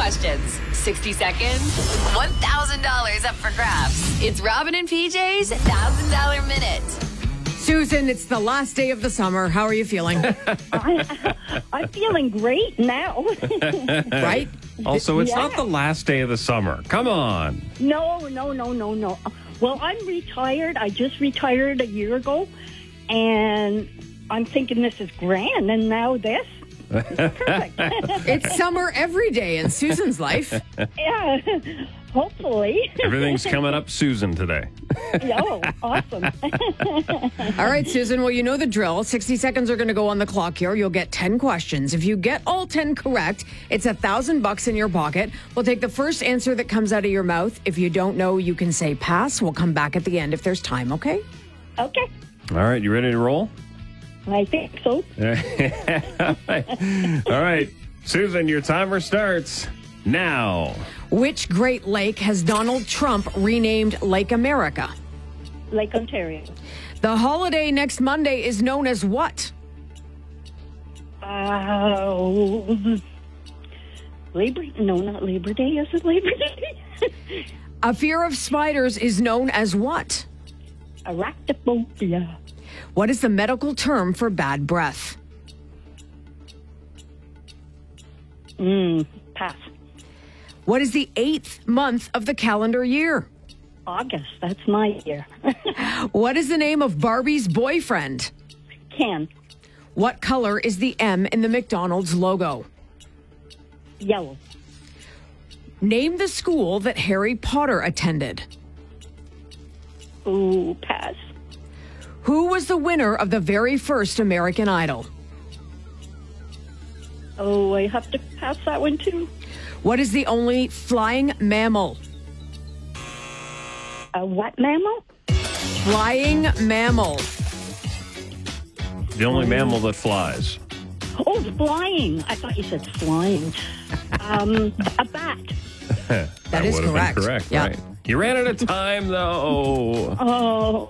questions. 60 seconds, $1,000 up for grabs. It's Robin and PJ's $1,000 Minute. Susan, it's the last day of the summer. How are you feeling? I'm feeling great now. Right? Also, it's not the last day of the summer. Come on. No. Well, I'm retired. I just retired a year ago, and I'm thinking this is grand, and now this. Perfect. It's summer every day in Susan's life. Yeah, hopefully. Everything's coming up Susan today. Oh, awesome. All right, Susan. Well, you know the drill. 60 seconds are going to go on the clock here. You'll get 10 questions. If you get all 10 correct, it's $1,000 in your pocket. We'll take the first answer that comes out of your mouth. If you don't know, you can say pass. We'll come back at the end if there's time, okay? Okay, All right, you ready to roll? I think so. All right, Susan, your timer starts now. Which Great Lake has Donald Trump renamed Lake America? Lake Ontario. The holiday next Monday is known as what? Labor? No, not Labor Day. Is it Labor Day? A fear of spiders is known as what? Arachnophobia. What is the medical term for bad breath? Pass. What is the 8th month of the calendar year? August. That's my year. What is the name of Barbie's boyfriend? Ken. What color is the M in the McDonald's logo? Yellow. Name the school that Harry Potter attended. Ooh, pass. Who was the winner of the very first American Idol? Oh, I have to pass that one too. What is the only flying mammal? A what mammal? Flying mammal. The only mammal that flies. Oh, flying. I thought you said flying. A bat. That is would have correct. been correct, Yeah. right? You ran out of time, though. Oh.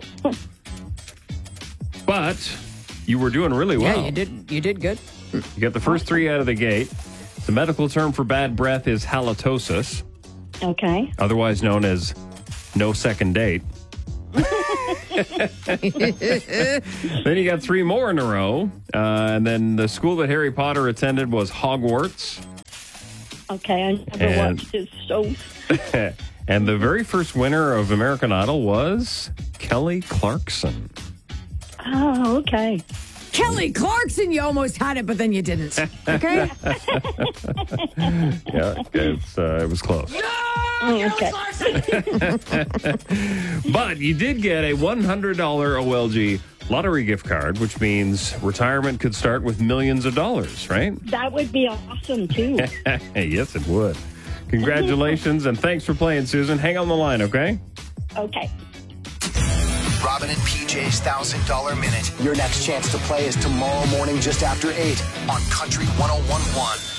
But you were doing really well. Yeah, you did good. You got the first three out of the gate. The medical term for bad breath is halitosis, Okay. otherwise known as no second date. Then you got three more in a row. And then the school that Harry Potter attended was Hogwarts. Okay, I never watched his show. And the very first winner of American Idol was Kelly Clarkson. Oh, okay. Kelly Clarkson, you almost had it, but then you didn't. Okay? Yeah, it was close. Okay. But you did get a $100 OLG lottery gift card, which means retirement could start with millions of dollars, right? That would be awesome, too. Yes, it would. Congratulations, and thanks for playing, Susan. Hang on the line, okay? Okay. Robin and PJ's $1,000 Minute. Your next chance to play is tomorrow morning just after 8 on Country 101.1.